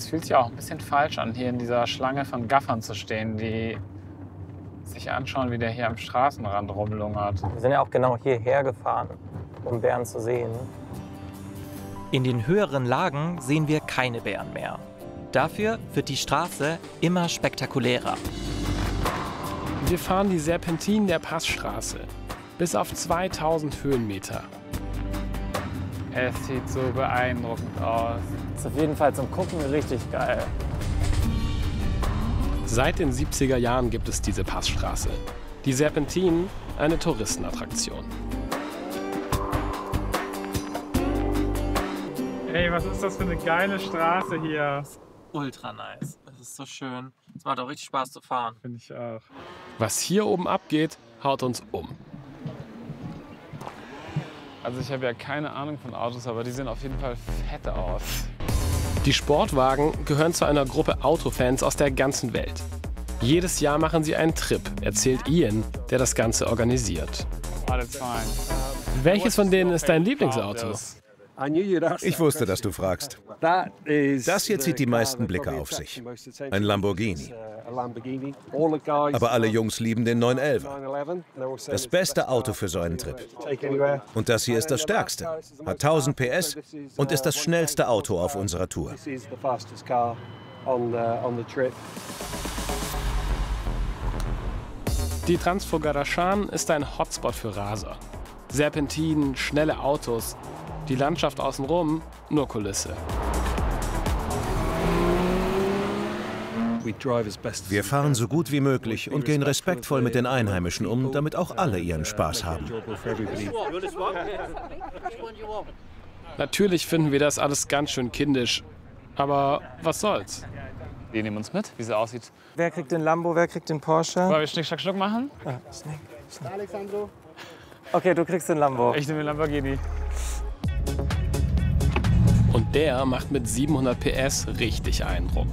Es fühlt sich auch ein bisschen falsch an, hier in dieser Schlange von Gaffern zu stehen, die sich anschauen, wie der hier am Straßenrand rumlungert. Wir sind ja auch genau hierher gefahren, um Bären zu sehen. In den höheren Lagen sehen wir keine Bären mehr. Dafür wird die Straße immer spektakulärer. Wir fahren die Serpentinen der Passstraße. Bis auf 2000 Höhenmeter. Es sieht so beeindruckend aus. Ist auf jeden Fall zum Gucken richtig geil. Seit den 70er Jahren gibt es diese Passstraße. Die Serpentinen, eine Touristenattraktion. Ey, was ist das für eine geile Straße hier? Ultra nice. Das ist so schön. Es macht auch richtig Spaß zu fahren. Finde ich auch. Was hier oben abgeht, haut uns um. Also ich habe ja keine Ahnung von Autos, aber die sehen auf jeden Fall fett aus. Die Sportwagen gehören zu einer Gruppe Autofans aus der ganzen Welt. Jedes Jahr machen sie einen Trip, erzählt Ian, der das Ganze organisiert. Alles fein. Welches von denen ist dein Lieblingsauto? Ich wusste, dass du fragst. Das hier zieht die meisten Blicke auf sich. Ein Lamborghini. Aber alle Jungs lieben den 911er. Das beste Auto für so einen Trip. Und das hier ist das stärkste. Hat 1000 PS und ist das schnellste Auto auf unserer Tour. Die Transfogaradschan ist ein Hotspot für Raser. Serpentinen, schnelle Autos. Die Landschaft außenrum, nur Kulisse. Wir fahren so gut wie möglich und gehen respektvoll mit den Einheimischen um, damit auch alle ihren Spaß haben. Natürlich finden wir das alles ganz schön kindisch. Aber was soll's? Die nehmen uns mit, wie sie aussieht. Wer kriegt den Lambo, wer kriegt den Porsche? Wollen wir Schnick, Schnack, Schnuck machen? Ah, Schnick. Okay, du kriegst den Lambo. Ich nehme den Lamborghini. Und der macht mit 700 PS richtig Eindruck.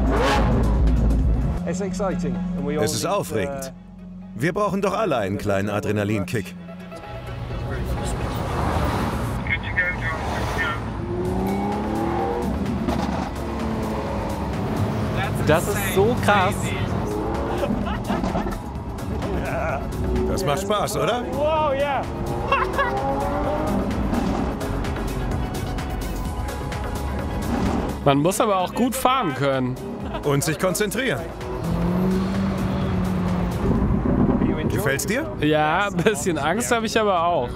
Es ist aufregend. Wir brauchen doch alle einen kleinen Adrenalinkick. Das ist so krass. Das macht Spaß, oder? Wow, ja. Man muss aber auch gut fahren können. Und sich konzentrieren. Gefällt's dir? Ja, ein bisschen Angst habe ich aber auch.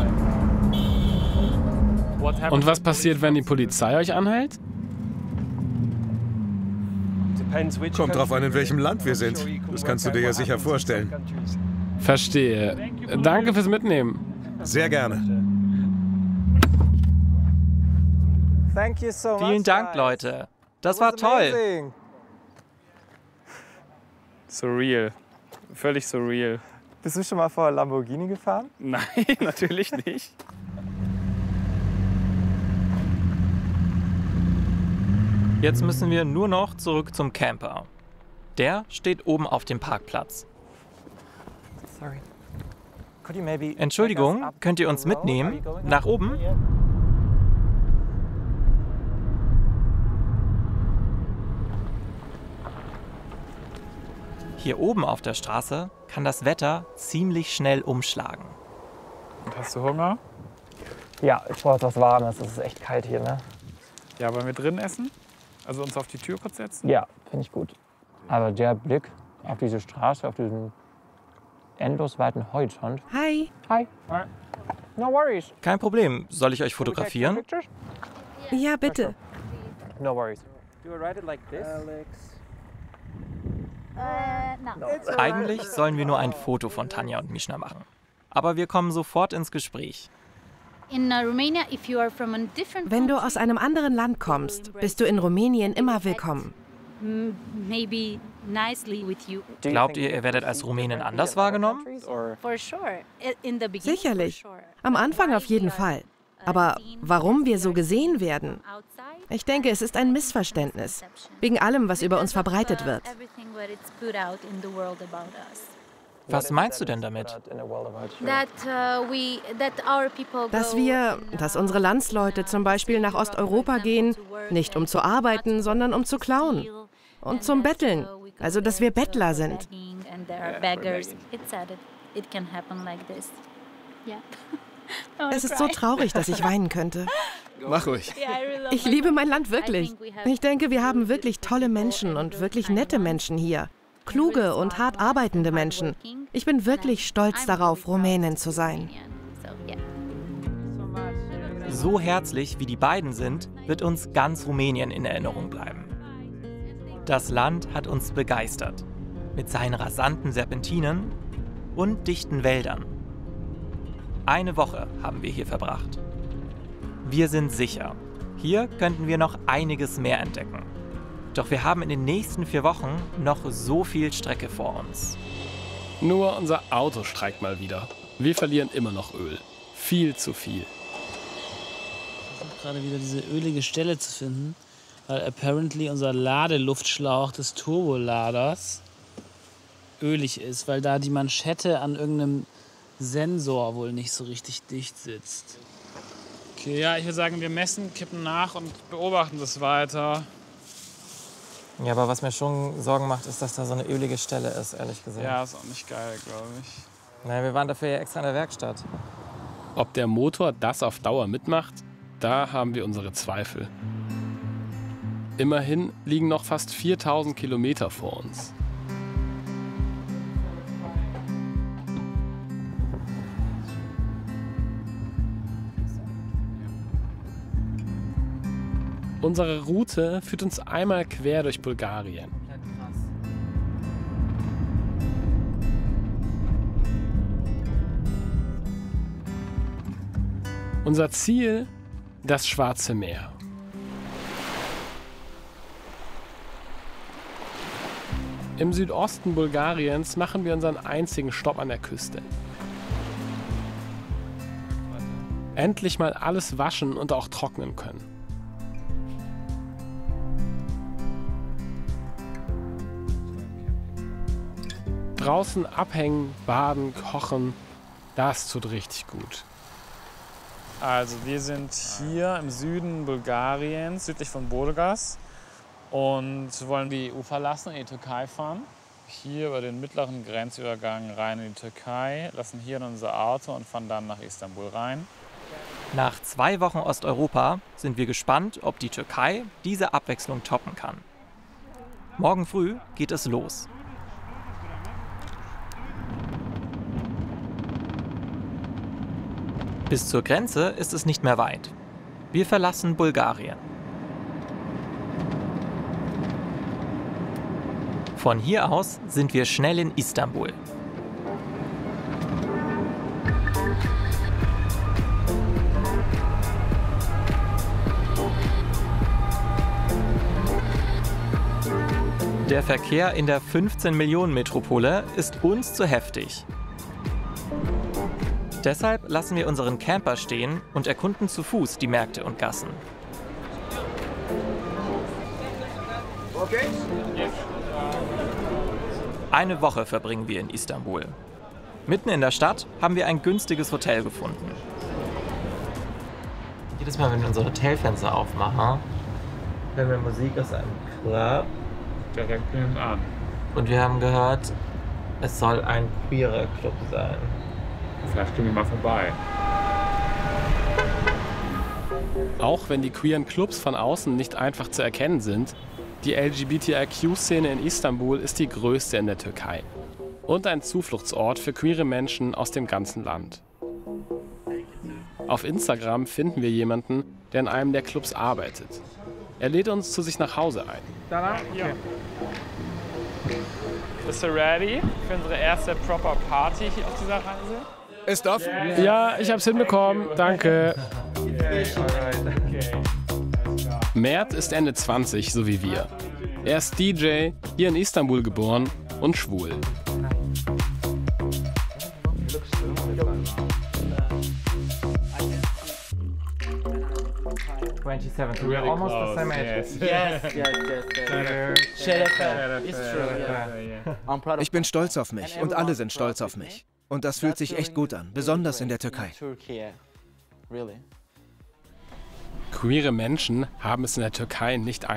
Und was passiert, wenn die Polizei euch anhält? Kommt drauf an, in welchem Land wir sind. Das kannst du dir ja sicher vorstellen. Verstehe. Danke fürs Mitnehmen. Sehr gerne. Thank you so much, Vielen Dank, guys. Leute. Das That war was toll. amazing. Surreal. Völlig surreal. Bist du schon mal vor Lamborghini gefahren? Nein, natürlich nicht. Jetzt müssen wir nur noch zurück zum Camper. Der steht oben auf dem Parkplatz. Sorry. Could you maybe Entschuldigung, könnt ihr uns mitnehmen? Nach oben? Hier oben auf der Straße kann das Wetter ziemlich schnell umschlagen. Und hast du Hunger? Ja, ich brauche etwas Warmes. Es ist echt kalt hier, ne? Ja, wollen wir drin essen? Also uns auf die Tür kurz setzen? Ja, finde ich gut. Aber der Blick auf diese Straße, auf diesen endlos weiten Horizont. Hi. Hi. No worries. Kein Problem. Soll ich euch fotografieren? Ja, bitte. No worries. Do I write it like this? Eigentlich sollen wir nur ein Foto von Tanja und Mishna machen. Aber wir kommen sofort ins Gespräch. Wenn du aus einem anderen Land kommst, bist du in Rumänien immer willkommen. Glaubt ihr, ihr werdet als Rumänin anders wahrgenommen? Sicherlich. Am Anfang auf jeden Fall. Aber warum wir so gesehen werden? Ich denke, es ist ein Missverständnis. Wegen allem, was über uns verbreitet wird. Was meinst du denn damit? Dass unsere Landsleute zum Beispiel nach Osteuropa gehen, nicht um zu arbeiten, sondern um zu klauen und zum Betteln. Also, dass wir Bettler sind. Es ist so traurig, dass ich weinen könnte. Mach ruhig. Ich liebe mein Land wirklich. Ich denke, wir haben wirklich tolle Menschen und wirklich nette Menschen hier. Kluge und hart arbeitende Menschen. Ich bin wirklich stolz darauf, Rumänin zu sein. So herzlich wie die beiden sind, wird uns ganz Rumänien in Erinnerung bleiben. Das Land hat uns begeistert. Mit seinen rasanten Serpentinen und dichten Wäldern. Eine Woche haben wir hier verbracht. Wir sind sicher, hier könnten wir noch einiges mehr entdecken. Doch wir haben in den nächsten 4 Wochen noch so viel Strecke vor uns. Nur unser Auto streikt mal wieder. Wir verlieren immer noch Öl. Viel zu viel. Ich versuche gerade wieder diese ölige Stelle zu finden, weil apparently unser Ladeluftschlauch des Turboladers ölig ist, weil da die Manschette an irgendeinem Sensor wohl nicht so richtig dicht sitzt. Okay, ja, ich würde sagen, wir messen, kippen nach und beobachten das weiter. Ja, aber was mir schon Sorgen macht, ist, dass da so eine ölige Stelle ist, ehrlich gesagt. Ja, ist auch nicht geil, glaube ich. Naja, wir waren dafür ja extra in der Werkstatt. Ob der Motor das auf Dauer mitmacht, da haben wir unsere Zweifel. Immerhin liegen noch fast 4000 Kilometer vor uns. Unsere Route führt uns einmal quer durch Bulgarien. Unser Ziel, das Schwarze Meer. Im Südosten Bulgariens machen wir unseren einzigen Stopp an der Küste. Endlich mal alles waschen und auch trocknen können. Draußen abhängen, baden, kochen, das tut richtig gut. Also wir sind hier im Süden Bulgariens, südlich von Burgas und wollen die EU verlassen, in die Türkei fahren. Hier über den mittleren Grenzübergang rein in die Türkei, lassen hier unser Auto und fahren dann nach Istanbul rein. Nach 2 Wochen Osteuropa sind wir gespannt, ob die Türkei diese Abwechslung toppen kann. Morgen früh geht es los. Bis zur Grenze ist es nicht mehr weit. Wir verlassen Bulgarien. Von hier aus sind wir schnell in Istanbul. Der Verkehr in der 15-Millionen-Metropole ist uns zu heftig. Deshalb lassen wir unseren Camper stehen und erkunden zu Fuß die Märkte und Gassen. Eine Woche verbringen wir in Istanbul. Mitten in der Stadt haben wir ein günstiges Hotel gefunden. Jedes Mal, wenn wir unsere Hotelfenster aufmachen, hören wir Musik aus einem Club. Direkt nebenan. Und wir haben gehört, es soll ein queerer Club sein. Vielleicht gehen wir mal vorbei. Auch wenn die queeren Clubs von außen nicht einfach zu erkennen sind, die LGBTIQ-Szene in Istanbul ist die größte in der Türkei und ein Zufluchtsort für queere Menschen aus dem ganzen Land. Auf Instagram finden wir jemanden, der in einem der Clubs arbeitet. Er lädt uns zu sich nach Hause ein. Okay. Bist du ready für unsere erste proper Party hier auf dieser Reise? Ist offen? Ja, ich hab's hinbekommen. Danke. Mert ist Ende 20, so wie wir. Er ist DJ, hier in Istanbul geboren und schwul. 27, so Really almost close, the same age. yes. Şerefe. It's true, yeah. Ich bin stolz auf mich und alle sind stolz auf mich. Und das fühlt sich echt gut an, besonders in der Türkei. Queere Menschen haben es in der Türkei nicht einfach.